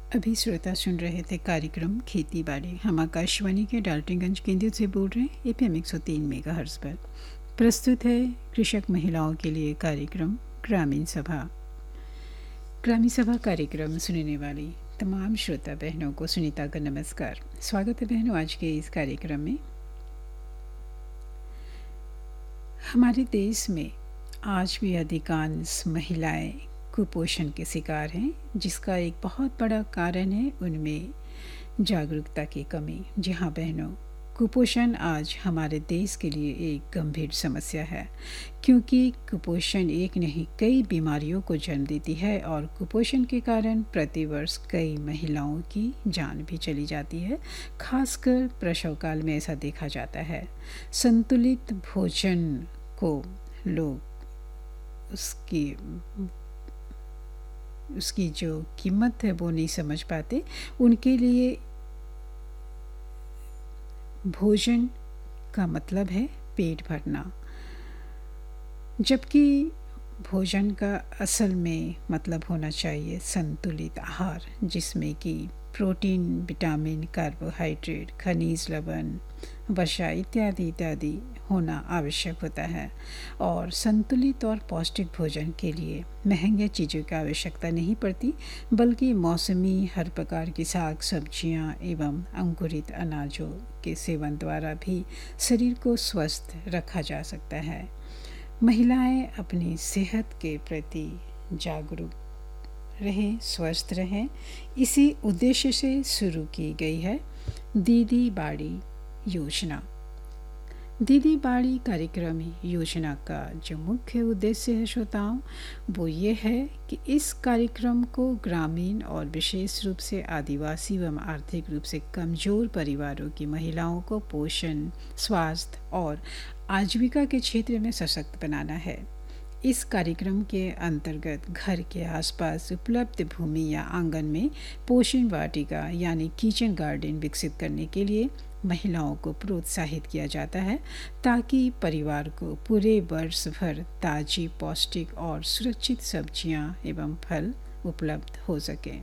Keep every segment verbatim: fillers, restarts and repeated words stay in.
अभी श्रोता सुन रहे थे कार्यक्रम खेती बाड़ी। हम आकाशवाणी के डाल्टनगंज केंद्र से बोल रहे हैं एफएम एक सौ तीन मेगा हर्ट्ज पर। प्रस्तुत है कृषक महिलाओं के लिए कार्यक्रम ग्रामीण सभा। ग्रामीण सभा कार्यक्रम सुनने वाली तमाम श्रोता बहनों को सुनीता का नमस्कार। स्वागत है बहनों आज के इस कार्यक्रम में। हमारे देश में आज भी अधिकांश महिलाएं कुपोषण के शिकार हैं, जिसका एक बहुत बड़ा कारण है उनमें जागरूकता की कमी। जी हाँ बहनों, कुपोषण आज हमारे देश के लिए एक गंभीर समस्या है, क्योंकि कुपोषण एक नहीं कई बीमारियों को जन्म देती है और कुपोषण के कारण प्रतिवर्ष कई महिलाओं की जान भी चली जाती है। खासकर प्रसव काल में ऐसा देखा जाता है। संतुलित भोजन को लोग उसकी उसकी जो कीमत है वो नहीं समझ पाते। उनके लिए भोजन का मतलब है पेट भरना, जबकि भोजन का असल में मतलब होना चाहिए संतुलित आहार, जिसमें कि प्रोटीन, विटामिन, कार्बोहाइड्रेट, खनिज, लवण, वसा इत्यादि इत्यादि होना आवश्यक होता है। और संतुलित और पौष्टिक भोजन के लिए महंगे चीज़ों की आवश्यकता नहीं पड़ती, बल्कि मौसमी हर प्रकार की साग सब्जियां एवं अंकुरित अनाजों के सेवन द्वारा भी शरीर को स्वस्थ रखा जा सकता है। महिलाएं अपनी सेहत के प्रति जागरूक रहें, स्वस्थ रहें, इसी उद्देश्य से शुरू की गई है दीदी बाड़ी योजना। दीदी बाड़ी कार्यक्रम योजना का जो मुख्य उद्देश्य है श्रोताओं, वो ये है कि इस कार्यक्रम को ग्रामीण और विशेष रूप से आदिवासी एवं आर्थिक रूप से कमजोर परिवारों की महिलाओं को पोषण, स्वास्थ्य और आजीविका के क्षेत्र में सशक्त बनाना है। इस कार्यक्रम के अंतर्गत घर के आसपास उपलब्ध भूमि या आंगन में पोषण वाटिका यानी किचन गार्डन विकसित करने के लिए महिलाओं को प्रोत्साहित किया जाता है, ताकि परिवार को पूरे वर्ष भर ताजी, पौष्टिक और सुरक्षित सब्जियां एवं फल उपलब्ध हो सकें।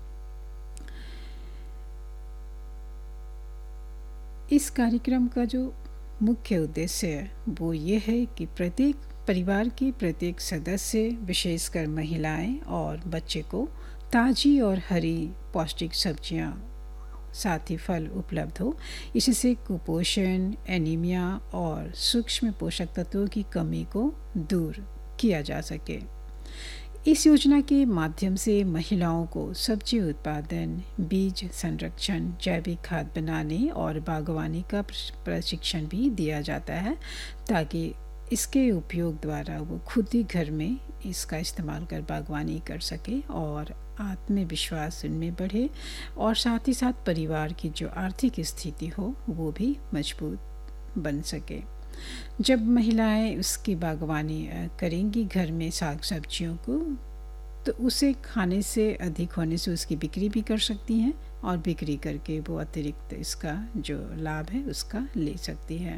इस कार्यक्रम का जो मुख्य उद्देश्य है वो ये है कि प्रत्येक परिवार के प्रत्येक सदस्य, विशेषकर महिलाएं और बच्चे को ताजी और हरी पौष्टिक सब्जियां साथ ही फल उपलब्ध हो। इससे कुपोषण, एनीमिया और सूक्ष्म पोषक तत्वों की कमी को दूर किया जा सके। इस योजना के माध्यम से महिलाओं को सब्जी उत्पादन, बीज संरक्षण, जैविक खाद बनाने और बागवानी का प्रशिक्षण भी दिया जाता है, ताकि इसके उपयोग द्वारा वो खुद ही घर में इसका इस्तेमाल कर बागवानी कर सके और आत्मविश्वास उनमें बढ़े, और साथ ही साथ परिवार की जो आर्थिक स्थिति हो वो भी मजबूत बन सके। जब महिलाएं उसकी बागवानी करेंगी घर में साग सब्जियों को, तो उसे खाने से अधिक होने से उसकी बिक्री भी कर सकती हैं और बिक्री करके वो अतिरिक्त इसका जो लाभ है उसका ले सकती है।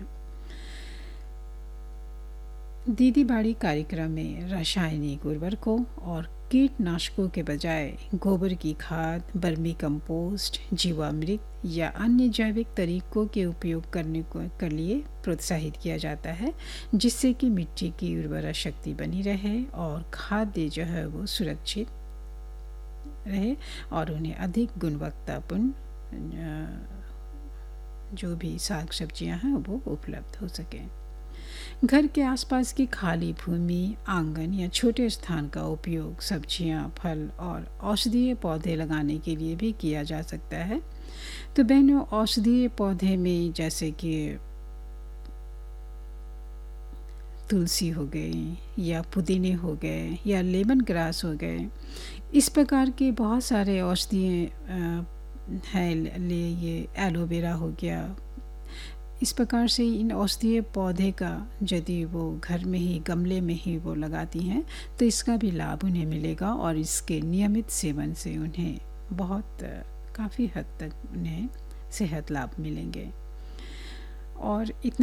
दीदी बाड़ी कार्यक्रम में रासायनिक उर्वरकों और कीटनाशकों के बजाय गोबर की खाद, वर्मी कंपोस्ट, जीवामृत या अन्य जैविक तरीकों के उपयोग करने को कर लिए प्रोत्साहित किया जाता है, जिससे कि मिट्टी की उर्वरा शक्ति बनी रहे और खाद्य जो है वो सुरक्षित रहे और उन्हें अधिक गुणवत्तापूर्ण जो भी साग सब्जियां हैं वो उपलब्ध हो सकें। घर के आसपास की खाली भूमि, आंगन या छोटे स्थान का उपयोग सब्जियां, फल और औषधीय पौधे लगाने के लिए भी किया जा सकता है। तो बहनों, औषधीय पौधे में जैसे कि तुलसी हो गई या पुदीने हो गए या लेमन ग्रास हो गए, इस प्रकार के बहुत सारे औषधीय हैं। ले ये एलोवेरा हो गया। इस प्रकार से इन औषधीय पौधे का यदि वो घर में ही गमले में ही वो लगाती हैं तो इसका भी लाभ उन्हें मिलेगा और इसके नियमित सेवन से उन्हें बहुत काफ़ी हद तक उन्हें सेहत लाभ मिलेंगे। और इतना